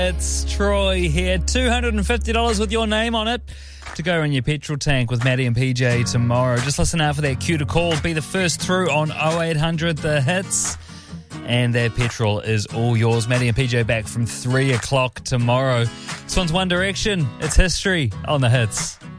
It's Troy here. $250 with your name on it to go in your petrol tank with Maddie and PJ tomorrow. Just listen out for that cue to call. Be the first through on 0800 The Hits. And that petrol is all yours. Maddie and PJ back from 3 o'clock tomorrow. This one's One Direction. It's history on The Hits.